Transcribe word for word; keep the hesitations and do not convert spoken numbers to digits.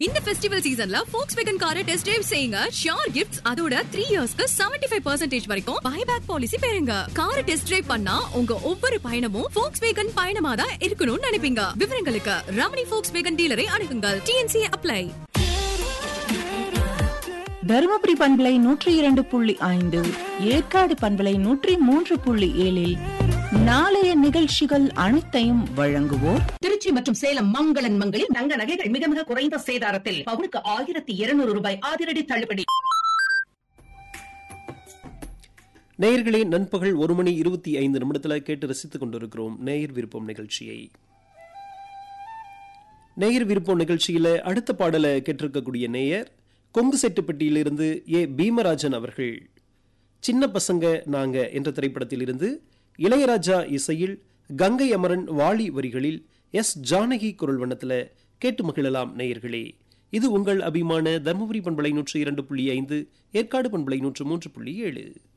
இந்த ஃபெஸ்டிவல் சீசன்ல Volkswagen காரை டெஸ்ட் டிரைவ் செய்யுங்க. ஷியோர் கிஃப்ட்ஸ், அதோட த்ரீ இயர்ஸ்க்கு செவன்டி ஃபைவ் பர்சன்டேஜ் வரைக்கும் பைபேக் பாலிசி பெறுங்க. காரை டெஸ்ட் டிரைவ் பண்ணா உங்க ஒவ்வொரு பயணமும் Volkswagen பயணமா தான் இருக்கணும்னு நினைப்பீங்க. விவரங்களுக்கு Ramani Volkswagen டீலரை அணுகுங்கள். T N C apply. Dharmapuri பண்பலை நூற்றி இரண்டு புள்ளி ஐந்து, ஏற்காடு பண்பலை நூற்றி மூன்று புள்ளி ஏழில் நாளைய நிகழ்ச்சிகள் அனைத்தையும் வழங்குவோர் திருச்சி மற்றும் சேலம் மங்களன் மங்களில் தங்க நகைகள் மிக மிக குறைந்த சேதாரத்தில் பவுனுக்கு ஆயிரத்தி இருநூறு ரூபாய் அதிரடி தள்ளுபடி. நேயர்களே, நண்பகல் ஒரு மணி இருபத்தி ஐந்து நிமிடத்தில் கேட்டு ரசித்துக் கொண்டிருக்கிறோம் நேயர் விருப்பம் நிகழ்ச்சியை. நேயர் விருப்பம் நிகழ்ச்சியில அடுத்த பாடலை கேட்டிருக்கக்கூடிய நேயர் கொங்கு செட்டுப்பட்டியிலிருந்து ஏ பீமராஜன் அவர்கள். சின்ன பசங்க நாங்க என்ற திரைப்படத்தில் இருந்து இளையராஜா இசையில் கங்கை அமரன் வாலி வரிகளில் எஸ் ஜானகி குரல் வண்ணத்தில் கேட்டு மகிழலாம் நேயர்களே. இது உங்கள் அபிமான தர்மபுரி பண்பலை நூற்று இரண்டு புள்ளி ஐந்து, ஏற்காடு பண்பலை நூற்று மூன்று புள்ளி ஏழு.